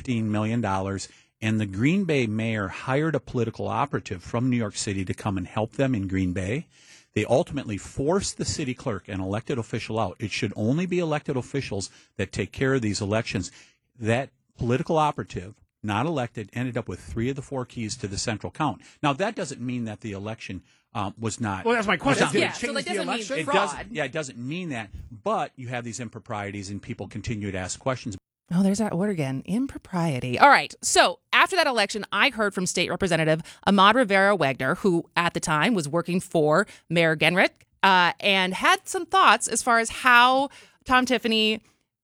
$15 million. And the Green Bay mayor hired a political operative from New York City to come and help them in Green Bay. They ultimately forced the city clerk, an elected official, out. It should only be elected officials that take care of these elections. That political operative, not elected, ended up with 3 of the 4 keys to the central count. Now, that doesn't mean that the election was not. Well, that's my question. Yeah, so that doesn't mean fraud. It doesn't mean that. But you have these improprieties, and people continue to ask questions. Oh, there's that word again, impropriety. All right. So after that election, I heard from State Representative Ahmad Rivera-Wagner, who at the time was working for Mayor Genrich, and had some thoughts as far as how Tom Tiffany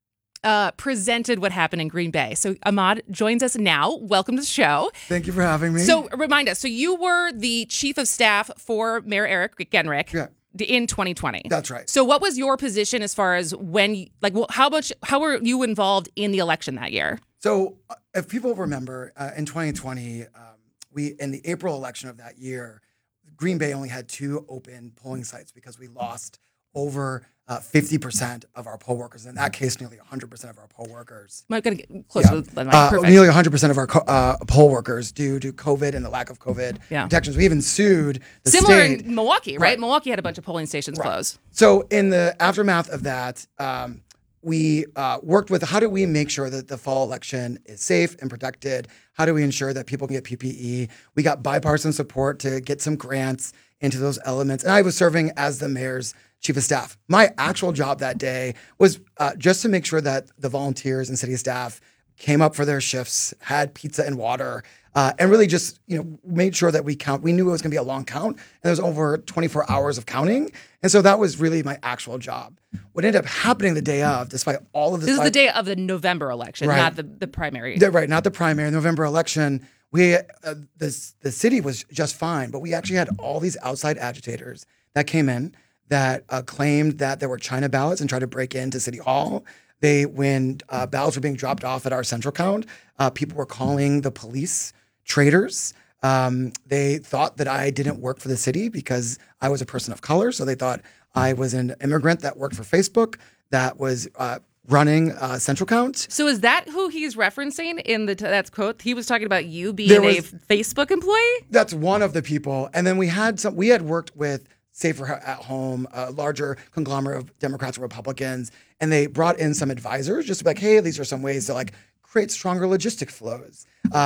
presented what happened in Green Bay. So Ahmad joins us now. Welcome to the show. Thank you for having me. So remind us, so you were the chief of staff for Mayor Eric Genrich. In 2020. That's right. So what was your position as far as when, like, how were you involved in the election that year? So if people remember, in 2020, in the April election of that year, Green Bay only had 2 open polling sites because we lost over 50% of our poll workers. In that case, nearly 100% of our poll workers. I'm going to get closer to the mic. Perfect. Nearly 100% of our poll workers due to COVID and the lack of COVID protections. We even sued the Similar state. in Milwaukee, right? Milwaukee had a bunch of polling stations close. So in the aftermath of that, we worked with how do we make sure that the fall election is safe and protected? How do we ensure that people can get PPE? We got bipartisan support to get some grants into those elements. And I was serving as the mayor's chief of staff. My actual job that day was just to make sure that the volunteers and city staff came up for their shifts, had pizza and water, and really just made sure that we count. We knew it was going to be a long count, and there was over 24 hours of counting, and so that was really my actual job. What ended up happening the day of, despite all of this, is the day of the November election, not the primary. Right, not the primary. November election. We the city was just fine, but we actually had all these outside agitators that came in that claimed that there were China ballots and tried to break into City Hall. When ballots were being dropped off at our central count, people were calling the police traitors. They thought that I didn't work for the city because I was a person of color. So they thought I was an immigrant that worked for Facebook that was running central count. So is that who he's referencing in that's quote? He was talking about you being a Facebook employee? That's one of the people. And then we had worked with Safer at Home, a larger conglomerate of Democrats and Republicans, and they brought in some advisors just to be like, hey, these are some ways to create stronger logistic flows.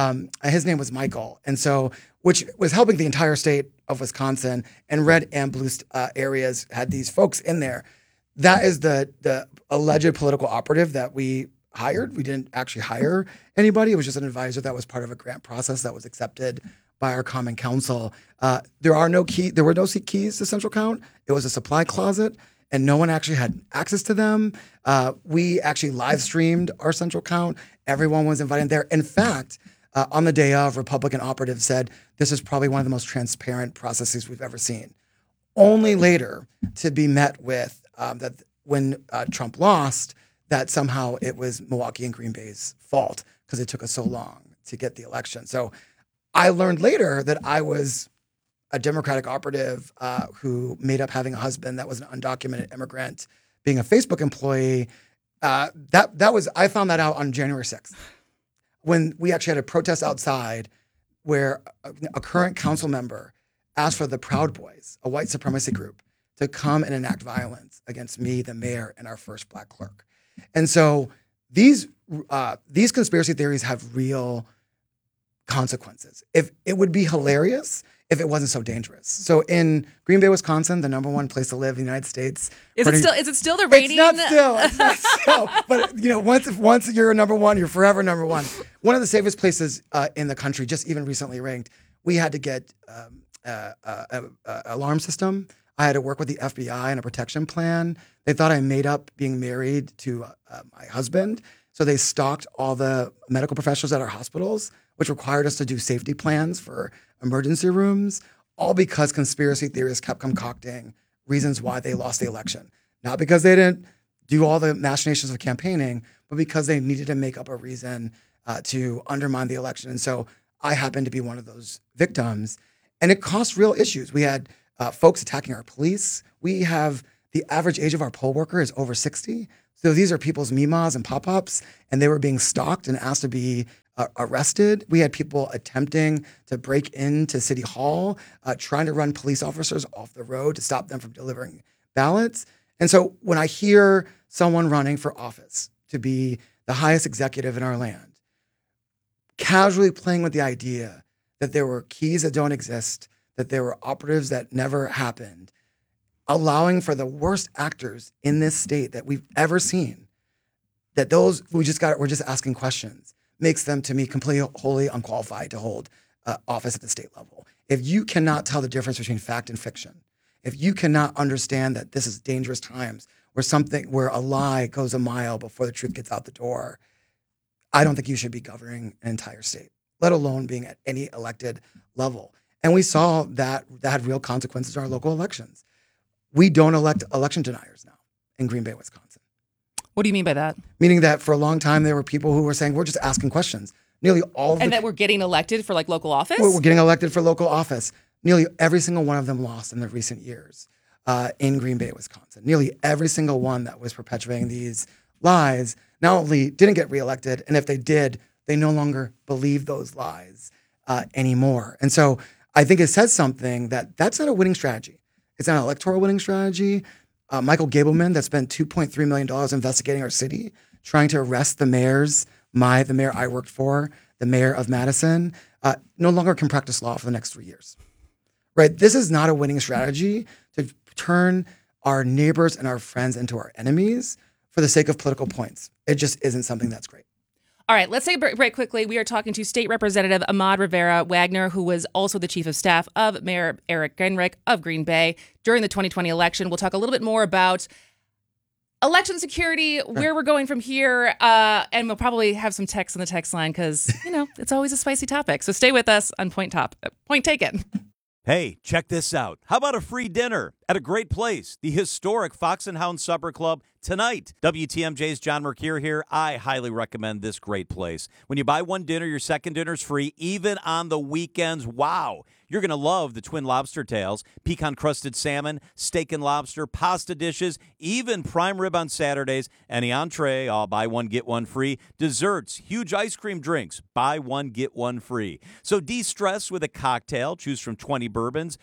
His name was Michael, and so which was helping the entire state of Wisconsin, and red and blue areas had these folks in there. That is the alleged political operative that we hired. We didn't actually hire anybody. It was just an advisor that was part of a grant process that was accepted by our Common Council. There were no keys to Central Count. It was a supply closet, and no one actually had access to them. We actually live streamed our Central Count. Everyone was invited there. In fact, on the day of, Republican operatives said this is probably one of the most transparent processes we've ever seen. Only later to be met with that when Trump lost, that somehow it was Milwaukee and Green Bay's fault because it took us so long to get the election. So I learned later that I was a Democratic operative who made up having a husband that was an undocumented immigrant, being a Facebook employee. I found that out on January 6th, when we actually had a protest outside where a current council member asked for the Proud Boys, a white supremacy group, to come and enact violence against me, the mayor, and our first black clerk. And so these conspiracy theories have real consequences. If it would be hilarious if it wasn't so dangerous. So in Green Bay, Wisconsin, the number 1 place to live in the United States. Is it still the rating? It's not still. But once you're number 1, you're forever number 1. One of the safest places in the country, just even recently ranked. We had to get alarm system. I had to work with the FBI and a protection plan. They thought I made up being married to my husband. So they stalked all the medical professionals at our hospitals, which required us to do safety plans for emergency rooms, all because conspiracy theorists kept concocting reasons why they lost the election. Not because they didn't do all the machinations of campaigning, but because they needed to make up a reason to undermine the election. And so I happened to be one of those victims. And it caused real issues. We had folks attacking our police. We have the average age of our poll worker is over 60. So these are people's mimas and pop-ups, and they were being stalked and asked to be arrested. We had people attempting to break into City Hall, trying to run police officers off the road to stop them from delivering ballots. And so when I hear someone running for office to be the highest executive in our land, casually playing with the idea that there were keys that don't exist, that there were operatives that never happened, allowing for the worst actors in this state that we've ever seen, that those we're just asking questions, makes them, to me, completely, wholly unqualified to hold office at the state level. If you cannot tell the difference between fact and fiction, if you cannot understand that this is dangerous times where a lie goes a mile before the truth gets out the door, I don't think you should be governing an entire state, let alone being at any elected level. And we saw that had real consequences in our local elections. We don't elect election deniers now in Green Bay, Wisconsin. What do you mean by that? Meaning that for a long time, there were people who were saying, we're just asking questions. Nearly all of And that we're getting elected for like local office? We're getting elected for local office. Nearly every single one of them lost in the recent years in Green Bay, Wisconsin. Nearly every single one that was perpetuating these lies not only didn't get reelected, and if they did, they no longer believe those lies anymore. And so I think it says something that's not a winning strategy. It's not an electoral winning strategy. Michael Gableman that spent $2.3 million investigating our city, trying to arrest the mayor I worked for, the mayor of Madison, no longer can practice law for the next 3 years. Right? This is not a winning strategy to turn our neighbors and our friends into our enemies for the sake of political points. It just isn't something that's great. All right, let's take a break quickly. We are talking to State Representative Ahmad Rivera-Wagner, who was also the Chief of Staff of Mayor Eric Genrich of Green Bay during the 2020 election. We'll talk a little bit more about election security, where we're going from here, and we'll probably have some text on the text line because, it's always a spicy topic. So stay with us on Point Taken. Hey, check this out. How about a free dinner at a great place, the historic Fox and Hound Supper Club tonight? WTMJ's John Mercure here. I highly recommend this great place. When you buy one dinner, your second dinner's free, even on the weekends. Wow. You're going to love the twin lobster tails, pecan-crusted salmon, steak and lobster, pasta dishes, even prime rib on Saturdays, any entree, buy one, get one free, desserts, huge ice cream drinks, buy one, get one free. So de-stress with a cocktail. Choose from 20 bourbons,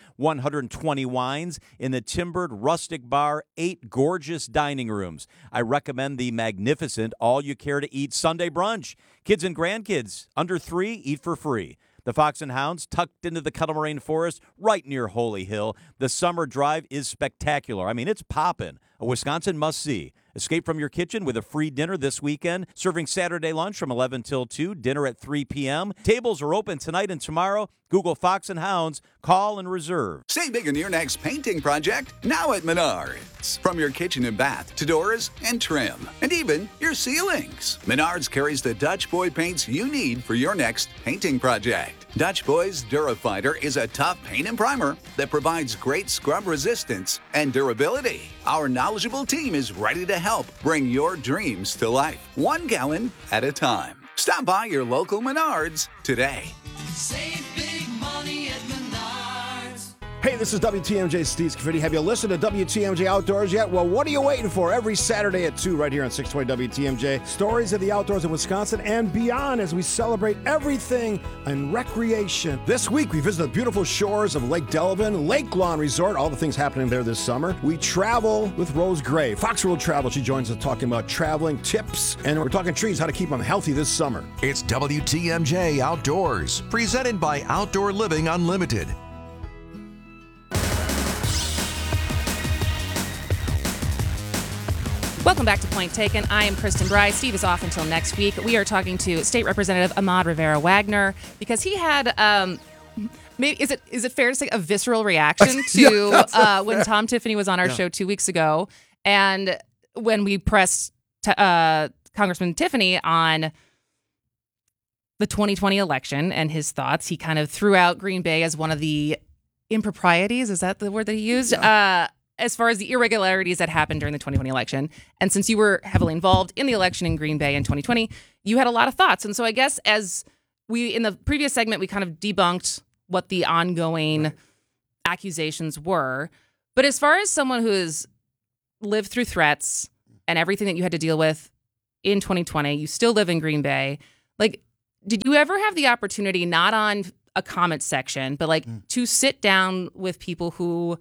120 wines in the timbered rustic bar, 8 gorgeous dining rooms. I recommend the magnificent all-you-care-to-eat Sunday brunch. Kids and grandkids under 3 eat for free. The Fox and Hounds, tucked into the Kettle Moraine Forest, right near Holy Hill. The summer drive is spectacular. I mean, it's poppin'. A Wisconsin must-see. Escape from your kitchen with a free dinner this weekend. Serving Saturday lunch from 11 till 2, dinner at 3 p.m. Tables are open tonight and tomorrow. Google Fox and Hounds. Call and reserve. Save big on your next painting project now at Menards. From your kitchen and bath to doors and trim, and even your ceilings. Menards carries the Dutch Boy paints you need for your next painting project. Dutch Boy's Durafighter is a tough paint and primer that provides great scrub resistance and durability. Our knowledgeable team is ready to help bring your dreams to life, 1 gallon at a time. Stop by your local Menards today. Save big money at Menards. Hey, this is WTMJ Steve Scaffidi. Have you listened to WTMJ Outdoors yet? Well, what are you waiting for? Every Saturday at 2 right here on 620 WTMJ. Stories of the outdoors in Wisconsin and beyond as we celebrate everything in recreation. This week, we visit the beautiful shores of Lake Delavan, Lake Lawn Resort, all the things happening there this summer. We travel with Rose Gray, Fox World Travel. She joins us talking about traveling tips, and we're talking trees, how to keep them healthy this summer. It's WTMJ Outdoors, presented by Outdoor Living Unlimited. Welcome back to Point Taken. I am Kristen Bry. Steve is off until next week. We are talking to State Representative Ahmad Rivera-Wagner because he had, maybe is it fair to say, a visceral reaction to when Tom Tiffany was on our show 2 weeks ago, and when we pressed Congressman Tiffany on the 2020 election and his thoughts, he kind of threw out Green Bay as one of the improprieties. Is that the word that he used? Yeah. As far as the irregularities that happened during the 2020 election. And since you were heavily involved in the election in Green Bay in 2020, you had a lot of thoughts. And so I guess as in the previous segment, we kind of debunked what the ongoing accusations were. But as far as someone who has lived through threats, and everything that you had to deal with in 2020. You still live in Green Bay. Like, did you ever have the opportunity, not on a comment section, but like to sit down with people who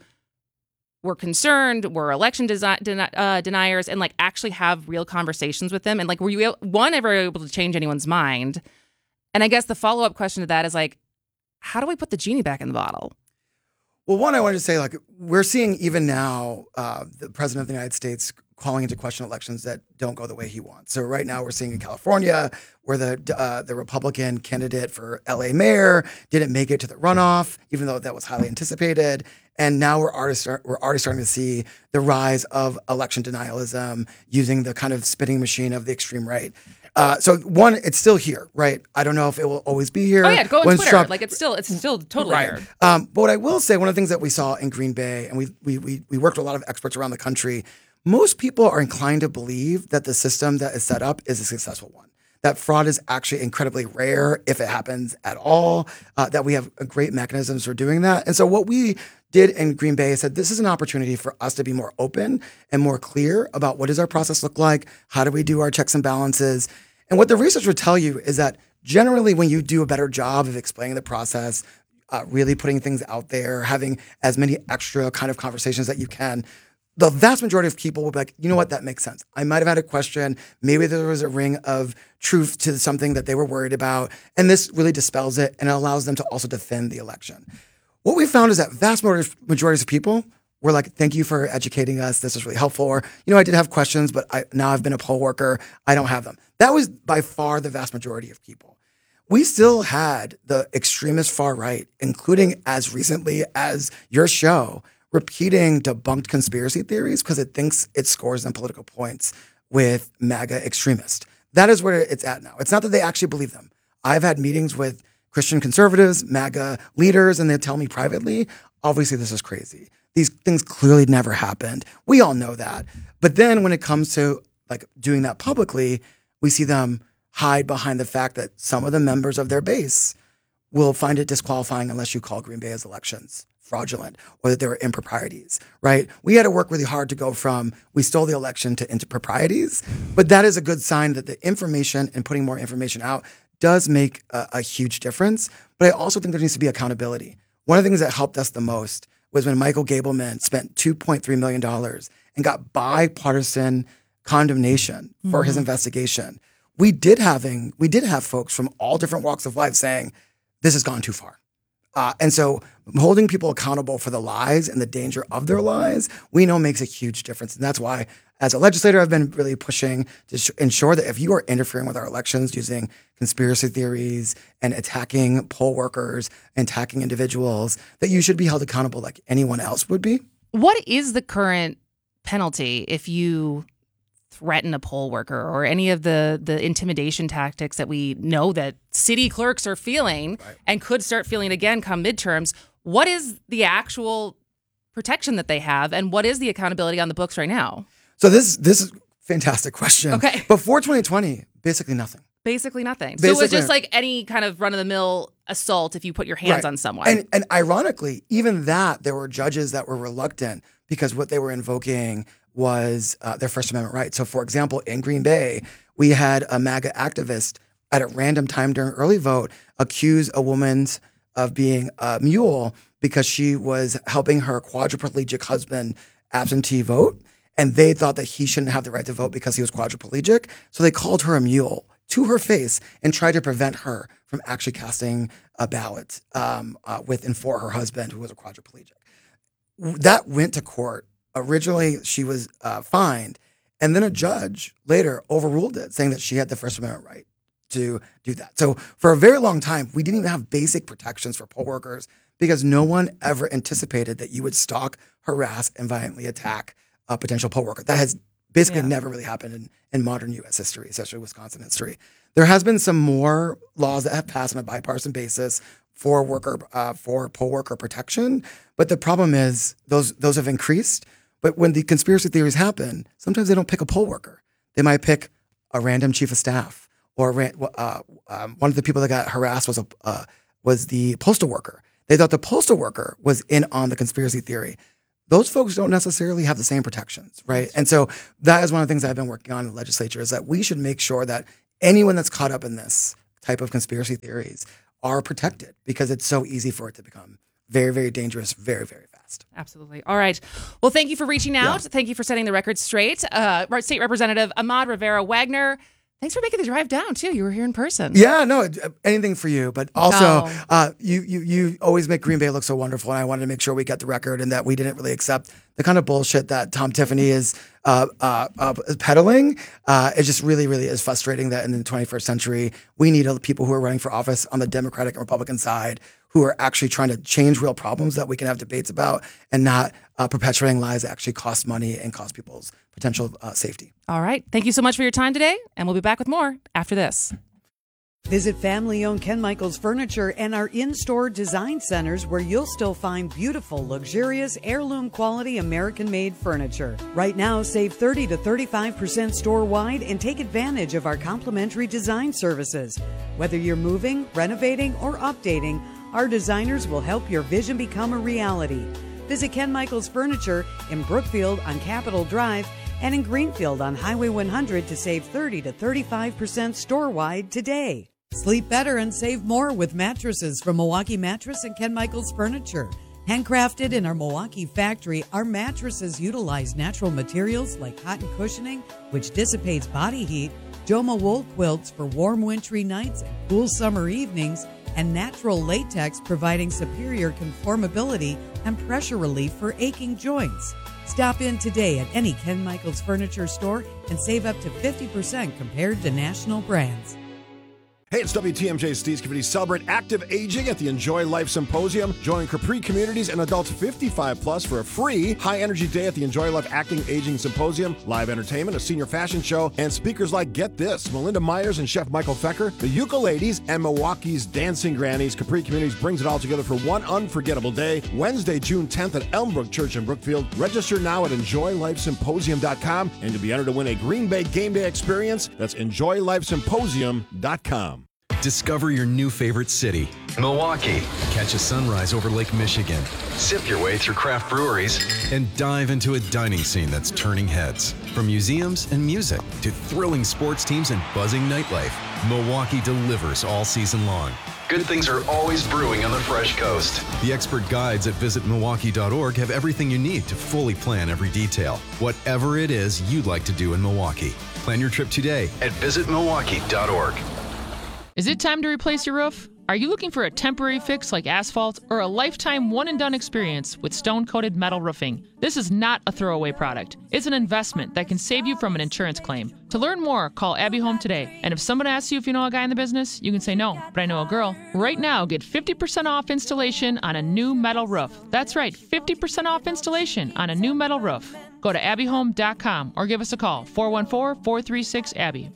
were concerned, were election deniers, and like actually have real conversations with them? And like, were you ever able to change anyone's mind? And I guess the follow-up question to that is like, how do we put the genie back in the bottle? Well, one, I wanted to say, like, we're seeing even now the president of the United States calling into question elections that don't go the way he wants. So right now we're seeing in California where the Republican candidate for LA mayor didn't make it to the runoff, even though that was highly anticipated. And now we're already starting to see the rise of election denialism using the kind of spitting machine of the extreme right. So one, it's still here, right? I don't know if it will always be here. Oh yeah, go on When Twitter. Trump- Like it's still totally Right. here. But what I will say, one of the things that we saw in Green Bay, and we worked with a lot of experts around the country, most people are inclined to believe that the system that is set up is a successful one. That fraud is actually incredibly rare if it happens at all, that we have great mechanisms for doing that. And so what we did in Green Bay is said, this is an opportunity for us to be more open and more clear about what does our process look like? How do we do our checks and balances? And what the research would tell you is that generally when you do a better job of explaining the process, really putting things out there, having as many extra kind of conversations that you can, the vast majority of people will be like, you know what, that makes sense. I might have had a question. Maybe there was a ring of truth to something that they were worried about. And this really dispels it and it allows them to also defend the election. What we found is that vast majority of people were like, thank you for educating us. This is really helpful. Or, you know, I did have questions, but now I've been a poll worker. I don't have them. That was by far the vast majority of people. We still had the extremist far right, including as recently as your show, repeating debunked conspiracy theories because it thinks it scores them political points with MAGA extremists. That is where it's at now. It's not that they actually believe them. I've had meetings with Christian conservatives, MAGA leaders, and they tell me privately, obviously this is crazy. These things clearly never happened. We all know that. But then when it comes to like doing that publicly, we see them hide behind the fact that some of the members of their base will find it disqualifying unless you call Green Bay's elections fraudulent or that there were improprieties, right? We had to work really hard to go from we stole the election to improprieties, but that is a good sign that the information and putting more information out does make a huge difference. But I also think there needs to be accountability. One of the things that helped us the most was when Michael Gableman spent $2.3 million and got bipartisan condemnation for his investigation. We did have folks from all different walks of life saying, this has gone too far. And so holding people accountable for the lies and the danger of their lies, we know makes a huge difference. And that's why, as a legislator, I've been really pushing to ensure that if you are interfering with our elections using conspiracy theories and attacking poll workers and attacking individuals, that you should be held accountable like anyone else would be. What is the current penalty if you threaten a poll worker or any of the intimidation tactics that we know that city clerks are feeling and could start feeling again come midterms? What is the actual protection that they have, and what is the accountability on the books right now? So this is a fantastic question. Okay. Before 2020, basically nothing. Basically nothing. So it was just like any kind of run-of-the-mill assault if you put your hands on someone. And ironically, even that, there were judges that were reluctant because what they were invoking was their First Amendment right. So, for example, in Green Bay, we had a MAGA activist at a random time during early vote accuse a woman of being a mule because she was helping her quadriplegic husband absentee vote. And they thought that he shouldn't have the right to vote because he was quadriplegic. So they called her a mule to her face and tried to prevent her from actually casting a ballot with and for her husband, who was a quadriplegic. That went to court. Originally, she was fined, and then a judge later overruled it, saying that she had the First Amendment right to do that. So for a very long time, we didn't even have basic protections for poll workers because no one ever anticipated that you would stalk, harass, and violently attack a potential poll worker. That has basically never really happened in modern U.S. history, especially Wisconsin history. There has been some more laws that have passed on a bipartisan basis for poll worker protection, but the problem is those have increased. But when the conspiracy theories happen, sometimes they don't pick a poll worker. They might pick a random chief of staff, or one of the people that got harassed was the postal worker. They thought the postal worker was in on the conspiracy theory. those folks don't necessarily have the same protections, right? And so that is one of the things I've been working on in the legislature, is that we should make sure that anyone that's caught up in this type of conspiracy theories are protected, because it's so easy for it to become very, very dangerous, very, very fast. Absolutely. All right. Well, thank you for reaching out. Thank you for setting the record straight. State Representative Ahmad Rivera-Wagner, thanks for making the drive down, too. You were here in person. Yeah, no, anything for you. But also, you always make Green Bay look so wonderful, and I wanted to make sure we get the record and that we didn't really accept the kind of bullshit that Tom Tiffany is peddling. It just really, really is frustrating that in the 21st century, we need people who are running for office on the Democratic and Republican side who are actually trying to change real problems that we can have debates about, and not perpetuating lies that actually cost money and cost people's potential safety. All right. Thank you so much for your time today, and we'll be back with more after this. Visit family-owned Ken Michaels Furniture and our in-store design centers, where you'll still find beautiful, luxurious, heirloom-quality American-made furniture. Right now, save 30 to 35% store-wide and take advantage of our complimentary design services. Whether you're moving, renovating, or updating, our designers will help your vision become a reality. Visit Ken Michaels Furniture in Brookfield on Capitol Drive and in Greenfield on Highway 100 to save 30 to 35% store-wide today. Sleep better and save more with mattresses from Milwaukee Mattress and Ken Michaels Furniture. Handcrafted in our Milwaukee factory, our mattresses utilize natural materials like cotton cushioning, which dissipates body heat, Joma wool quilts for warm wintry nights and cool summer evenings, and natural latex providing superior conformability and pressure relief for aching joints. Stop in today at any Ken Michaels Furniture store and save up to 50% compared to national brands. Hey, it's WTMJ's Steve Cavity. Celebrate active aging at the Enjoy Life Symposium. Join Capri Communities and adults 55 plus for a free high-energy day at the Enjoy Life Acting Aging Symposium. Live entertainment, a senior fashion show, and speakers like, get this, Melinda Myers and Chef Michael Fecker, the Ukuleles, and Milwaukee's Dancing Grannies. Capri Communities brings it all together for one unforgettable day, Wednesday, June 10th at Elmbrook Church in Brookfield. Register now at EnjoyLifeSymposium.com, and you'll be entered to win a Green Bay game day experience. That's EnjoyLifeSymposium.com. Discover your new favorite city, Milwaukee. Catch a sunrise over Lake Michigan. Sip your way through craft breweries and dive into a dining scene that's turning heads. From museums and music to thrilling sports teams and buzzing nightlife, Milwaukee delivers all season long. Good things are always brewing on the Fresh Coast. The expert guides at visitmilwaukee.org have everything you need to fully plan every detail, whatever it is you'd like to do in Milwaukee. Plan your trip today at visitmilwaukee.org. Is it time to replace your roof? Are you looking for a temporary fix like asphalt or a lifetime one-and-done experience with stone-coated metal roofing? This is not a throwaway product. It's an investment that can save you from an insurance claim. To learn more, call Abby Home today. And if someone asks you if you know a guy in the business, you can say no, but I know a girl. Right now, get 50% off installation on a new metal roof. That's right, 50% off installation on a new metal roof. Go to abbyhome.com or give us a call, 414-436-ABBY,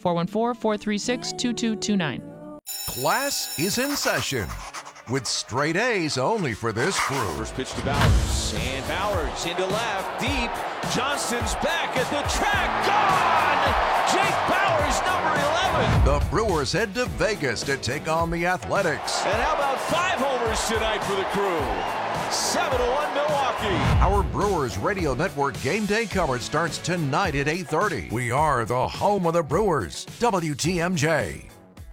414-436-2229. Class is in session with straight A's only for this crew. First pitch to Bowers, and Bowers into left, deep. Johnston's back at the track, gone! Jake Bowers, number 11. The Brewers head to Vegas to take on the Athletics. And how about 5 homers tonight for the crew? 7-1 Milwaukee. Our Brewers Radio Network game day coverage starts tonight at 8:30. We are the home of the Brewers, WTMJ.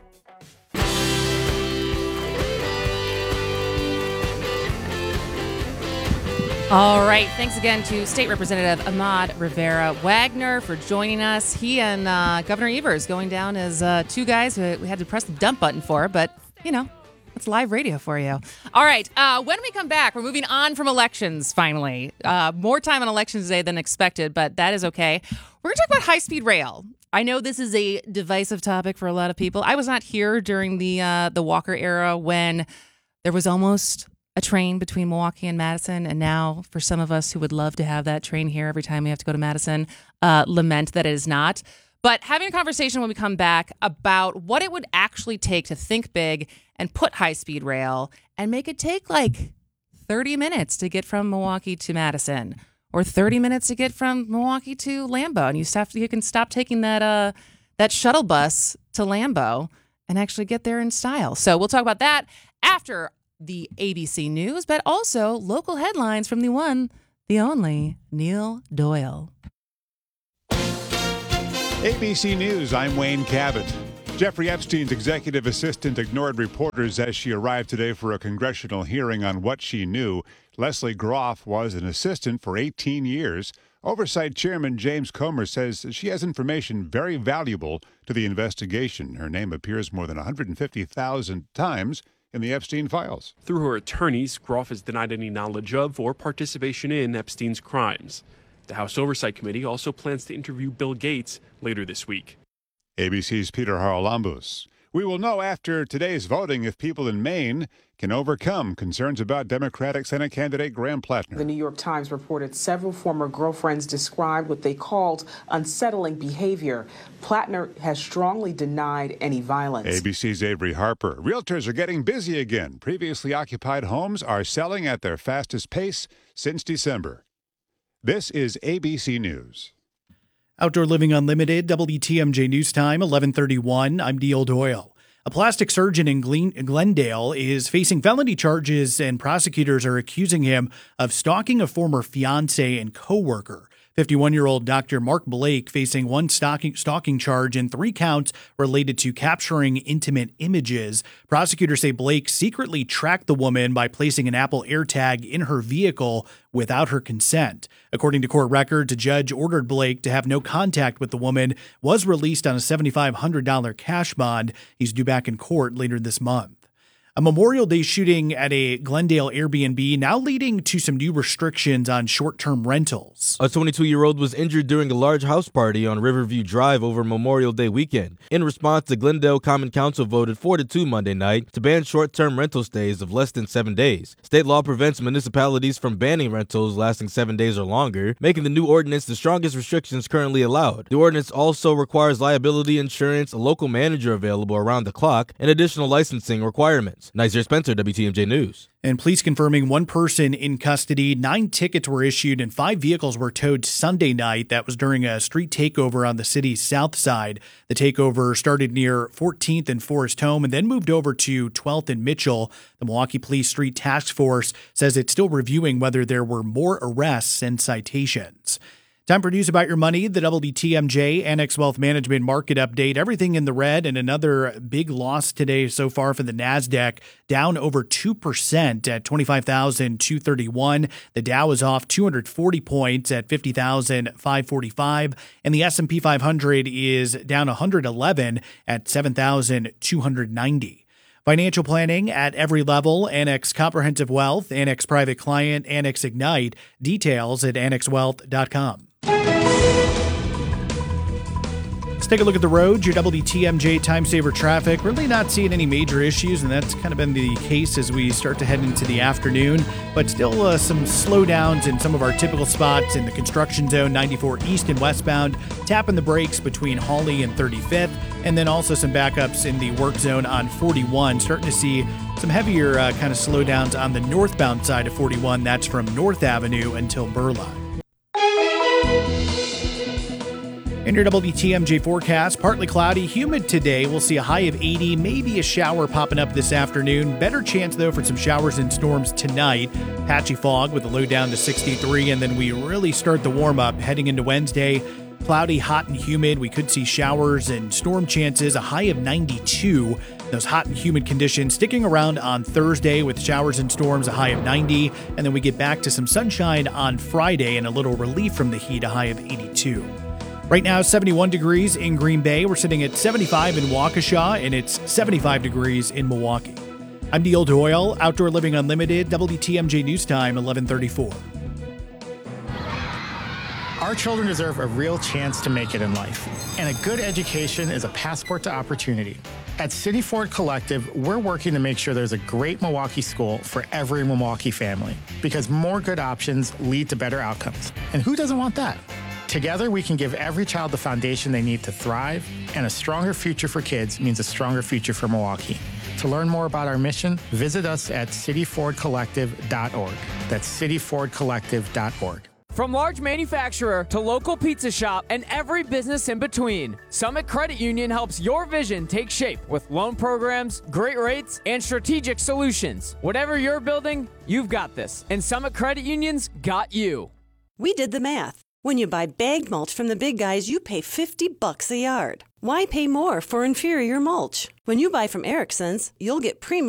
All right. Thanks again to State Representative Ahmad Rivera-Wagner for joining us. He and Governor Evers going down as two guys who we had to press the dump button for, but, you know, it's live radio for you. All right. When we come back, we're moving on from elections, finally. More time on Elections Day than expected, but that is okay. We're going to talk about high-speed rail. I know this is a divisive topic for a lot of people. I was not here during the Walker era when there was almost a train between Milwaukee and Madison, and now for some of us who would love to have that train here every time we have to go to Madison, lament that it is not. But having a conversation when we come back about what it would actually take to think big and put high-speed rail and make it take like 30 minutes to get from Milwaukee to Madison, or 30 minutes to get from Milwaukee to Lambeau, and you can stop taking that shuttle bus to Lambeau and actually get there in style. So we'll talk about that after the ABC News, but also local headlines from the the only Neil Doyle. ABC News, I'm Wayne Cabot. Jeffrey Epstein's executive assistant ignored reporters as she arrived today for a congressional hearing on what she knew. Leslie Groff was an assistant for 18 years. Oversight Chairman James Comer says she has information very valuable to the investigation. Her name appears more than 150,000 times in the Epstein files. Through her attorneys, Groff has denied any knowledge of or participation in Epstein's crimes. The House Oversight Committee also plans to interview Bill Gates later this week. ABC's Peter Haralambous. We will know after today's voting if people in Maine can overcome concerns about Democratic Senate candidate Graham Plattner. The New York Times reported several former girlfriends described what they called unsettling behavior. Plattner has strongly denied any violence. ABC's Avery Harper. Realtors are getting busy again. Previously occupied homes are selling at their fastest pace since December. This is ABC News. Outdoor Living Unlimited, WTMJ News Time, 11:31. I'm Neil Doyle. A plastic surgeon in Glendale is facing felony charges, and prosecutors are accusing him of stalking a former fiancé and coworker. 51-year-old Dr. Mark Blake facing one stalking charge and 3 counts related to capturing intimate images. Prosecutors say Blake secretly tracked the woman by placing an Apple AirTag in her vehicle without her consent. According to court records, a judge ordered Blake to have no contact with the woman, was released on a $7,500 cash bond. He's due back in court later this month. A Memorial Day shooting at a Glendale Airbnb now leading to some new restrictions on short-term rentals. A 22-year-old was injured during a large house party on Riverview Drive over Memorial Day weekend. In response, the Glendale Common Council voted 4-2 Monday night to ban short-term rental stays of less than 7 days. State law prevents municipalities from banning rentals lasting 7 days or longer, making the new ordinance the strongest restrictions currently allowed. The ordinance also requires liability insurance, a local manager available around the clock, and additional licensing requirements. Nizer Spencer, WTMJ News. And police confirming one person in custody. 9 tickets were issued and 5 vehicles were towed Sunday night. That was during a street takeover on the city's south side. The takeover started near 14th and Forest Home and then moved over to 12th and Mitchell. The Milwaukee Police Street Task Force says it's still reviewing whether there were more arrests and citations. Time for news about your money, the WTMJ Annex Wealth Management Market Update. Everything in the red, and another big loss today so far for the NASDAQ, down over 2% at 25,231. The Dow is off 240 points at 50,545. And the S&P 500 is down 111 at 7,290. Financial planning at every level. Annex Comprehensive Wealth, Annex Private Client, Annex Ignite. Details at annexwealth.com. Let's take a look at the road. Your WTMJ Time Saver traffic. Really not seeing any major issues, and that's kind of been the case as we start to head into the afternoon. But still some slowdowns in some of our typical spots in the construction zone, 94 east and westbound, tapping the brakes between Hawley and 35th, and then also some backups in the work zone on 41. Starting to see some heavier kind of slowdowns on the northbound side of 41. That's from North Avenue until Burlock. In your WTMJ forecast, partly cloudy, humid today. We'll see a high of 80, maybe a shower popping up this afternoon. Better chance, though, for some showers and storms tonight. Patchy fog with a low down to 63, and then we really start the warm-up heading into Wednesday. Cloudy, hot, and humid. We could see showers and storm chances, a high of 92. Those hot and humid conditions sticking around on Thursday with showers and storms, a high of 90. And then we get back to some sunshine on Friday and a little relief from the heat, a high of 82. Right now, 71 degrees in Green Bay. We're sitting at 75 in Waukesha, and it's 75 degrees in Milwaukee. I'm Neil Doyle, Outdoor Living Unlimited, WTMJ News Time, 11:34. Our children deserve a real chance to make it in life, and a good education is a passport to opportunity. At City Ford Collective, we're working to make sure there's a great Milwaukee school for every Milwaukee family, because more good options lead to better outcomes. And who doesn't want that? Together, we can give every child the foundation they need to thrive, and a stronger future for kids means a stronger future for Milwaukee. To learn more about our mission, visit us at cityfordcollective.org. That's cityfordcollective.org. From large manufacturer to local pizza shop and every business in between, Summit Credit Union helps your vision take shape with loan programs, great rates, and strategic solutions. Whatever you're building, you've got this, and Summit Credit Union's got you. We did the math. When you buy bagged mulch from the big guys, you pay $50 a yard. Why pay more for inferior mulch? When you buy from Erickson's, you'll get premium